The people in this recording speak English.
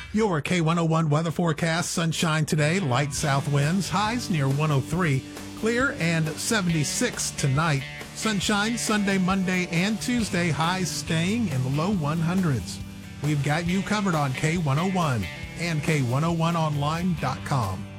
Your K101 weather forecast: sunshine today, light south winds, highs near 103, clear and 76 tonight. Sunshine Sunday, Monday, and Tuesday, highs staying in the low 100s. We've got you covered on K101 and K101online.com.